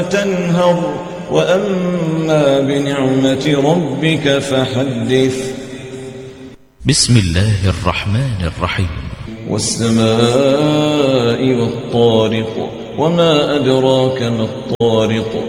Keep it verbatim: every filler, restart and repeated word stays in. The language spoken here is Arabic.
تنهر وأما بنعمة ربك فحدث. بسم الله الرحمن الرحيم. والسماء والطارق وما أدراك ما الطارق